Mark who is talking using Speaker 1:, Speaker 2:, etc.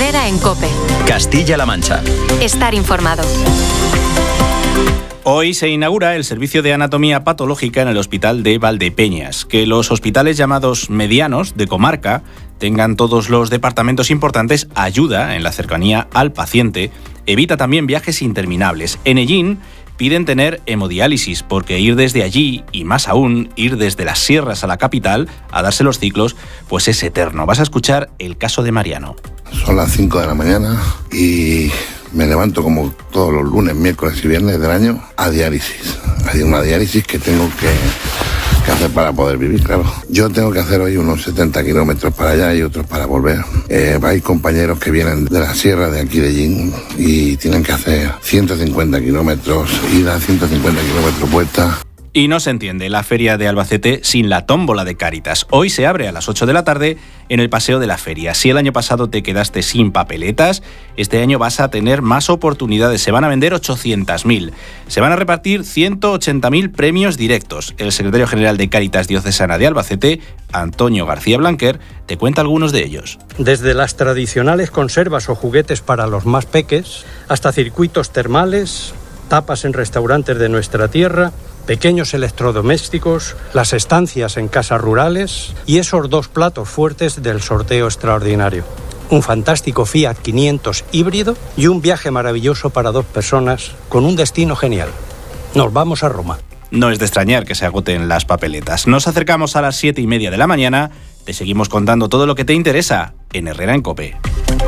Speaker 1: Herrera en COPE.
Speaker 2: Castilla-La Mancha.
Speaker 1: Estar informado.
Speaker 3: Hoy se inaugura el servicio de anatomía patológica en el Hospital de Valdepeñas. Que los hospitales llamados medianos de comarca tengan todos los departamentos importantes ayuda en la cercanía al paciente, evita también viajes interminables. En Ellín piden tener hemodiálisis porque ir desde allí, y más aún, ir desde las sierras a la capital a darse los ciclos, pues es eterno. Vas a escuchar el caso de Mariano.
Speaker 4: Son las 5 de la mañana y me levanto como todos los lunes, miércoles y viernes del año a diálisis. Hay una diálisis que tengo que hacer para poder vivir, claro. Yo tengo que hacer hoy unos 70 kilómetros para allá y otros para volver. Hay compañeros que vienen de la sierra de aquí de Ellín y tienen que hacer 150 kilómetros ida, 150 kilómetros vuelta.
Speaker 3: Y no se entiende la feria de Albacete sin la tómbola de Cáritas. Hoy se abre a las 8 de la tarde en el Paseo de la Feria. Si el año pasado te quedaste sin papeletas, este año vas a tener más oportunidades. Se van a vender 800.000. Se van a repartir 180.000 premios directos. El secretario general de Cáritas Diocesana de Albacete, Antonio García Blanquer, te cuenta algunos de ellos.
Speaker 5: Desde las tradicionales conservas o juguetes para los más peques, hasta circuitos termales, tapas en restaurantes de nuestra tierra, pequeños electrodomésticos, las estancias en casas rurales y esos 2 platos fuertes del sorteo extraordinario. Un fantástico Fiat 500 híbrido y un viaje maravilloso para 2 personas con un destino genial. Nos vamos a Roma.
Speaker 3: No es de extrañar que se agoten las papeletas. Nos acercamos a las 7:30 de la mañana. Te seguimos contando todo lo que te interesa en Herrera en COPE.